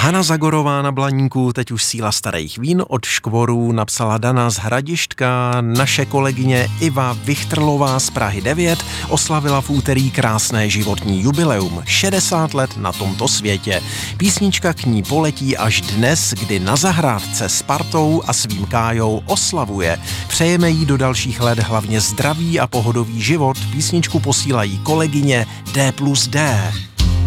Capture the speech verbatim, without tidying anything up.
Hana Zagorová na Blaníku, teď už síla starých vín od Škvorů, napsala Dana z Hradišťka. Naše kolegyně Iva Vichtrlová z Prahy devět oslavila v úterý krásné životní jubileum. šedesát let na tomto světě. Písnička k ní poletí až dnes, kdy na zahrádce s partou a svým Kájou oslavuje. Přejeme jí do dalších let hlavně zdravý a pohodový život. Písničku posílají kolegyně D plus D.